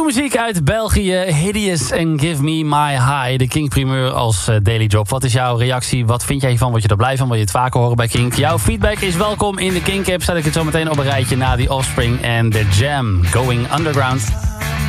muziek uit België, Hideous en Give Me My High. De Kink primeur als Daily Drop. Wat is jouw reactie? Wat vind jij hiervan? Word je er blij van? Wil je het vaker horen bij Kink? Jouw feedback is welkom in de Kink-app. Zet ik het zo meteen op een rijtje na The Offspring en The Jam. Going Underground.